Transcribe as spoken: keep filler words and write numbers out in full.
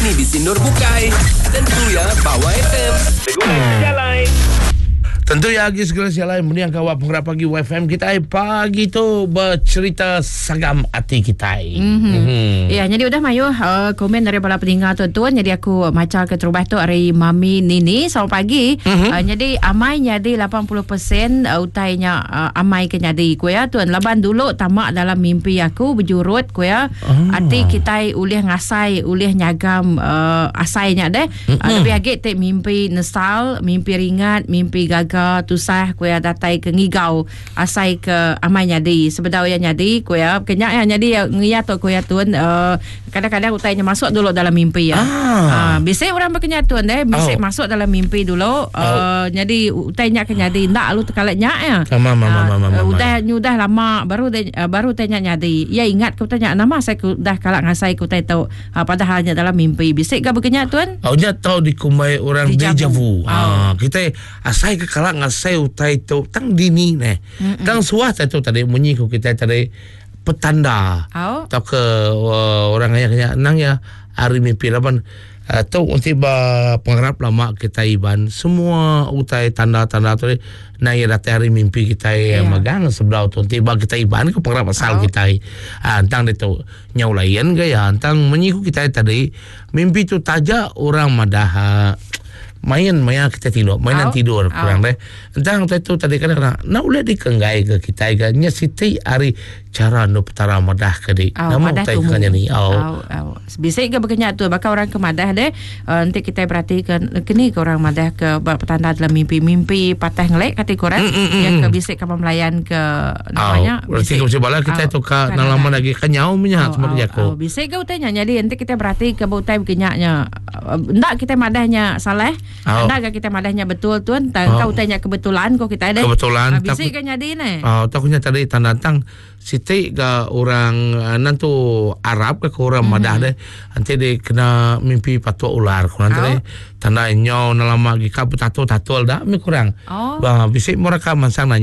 Ini di Sinur Bukai. Tentu ya, Bawa F M. Jalan. Tentu ya lagi segala sialai meniang kawak pengerap pagi W F M kita pagi tu bercerita sagam hati kita. Mm-hmm. Mm-hmm. Ya, jadi udah mayu uh, komen dari para pendengar tuan-tuan. Jadi aku macam ke terubah tu hari Mami Nini selamat pagi. Mm-hmm. Uh, jadi amai nyadi lapan puluh peratus uh, utainya uh, amai ke nyadi ku ya tuan. Laban dulu tamak dalam mimpi aku berjurut ku ya. Oh. Arti kita ulih ngasai, ulih nyagam uh, asainya deh. Mm-hmm. Uh, lebih agak te mimpi nesal, mimpi ringat, mimpi gagal tusah kuya datai ke ngigau asai ke amai nyadi sebedau ya nyadi kuya kenyak ya nyadi ngia tu kuya tuan uh, kadang-kadang utainya masuk dulu dalam mimpi ya. Ah. Uh, biasa orang berkenyak tuan deh biasa oh. masuk dalam mimpi dulu uh, oh. Jadi utainya ke nyadi ndak lu tekalat nyak ya. Mama mama mama mama. Udah nyudah lama baru de, uh, baru tanya nyadi. Ya ingat ku tanya nama saya ku dah kalak ngasai ku tai tahu uh, padahalnya dalam mimpi. Biasa ke berkenyak tuan? Oh nya tahu dikumai orang deja vu. Oh. Ah kita asai ke kalak ngasai utai tu tang dini ne. Tang suah tu tadi munyi ku kita tadi petanda. Oh. Tau ke uh, orang ayah nang ya hari mimpi laban uh, tu untuk ba pengarap lama kita iban semua utai tanda-tanda tu nang ya datang hari mimpi kita yeah. Magang sebelah tu tiba kita iban ke pengarap asal oh. Kita ah tang itu nyau lain gaya tang munyi ku kita tadi mimpi tu taja orang madah main maya kita tidur mainan oh. Tidur kurang oh. Deh entang tu tadi kadang nak ulah dikenggai ke kita ke nya siti hari cara no petara madah ke di oh, nama utai kanya ni oh oh bisa ke berkenyak tu bakal orang ke madah deh uh, nanti kita perhatikan kini ke orang madah ke petanda dalam mimpi-mimpi patah ngelek kata korang mm, mm, yang ke bisik ke melayan ke namanya oh, berarti ke bala kita tu ka nang lama lagi kenyau punya seperti aku oh bisik ke utainya jadi nanti kita berarti ke utai berkenyaknya ndak kita madahnya salah oh. Ndak kita madahnya betul tuan oh. Kau tanya kebetulan kau kita ada kebetulan bisik ke nyadi ni oh takutnya tadi tanda-tang siti ke orang nantu Arab ke orang mm-hmm. Madah deh nanti dia kena mimpi patua ular kurang oh. Tadi tanda nyau nalama gi ka tato tato dah mi kurang oh. Bah bisik mereka mansang nanya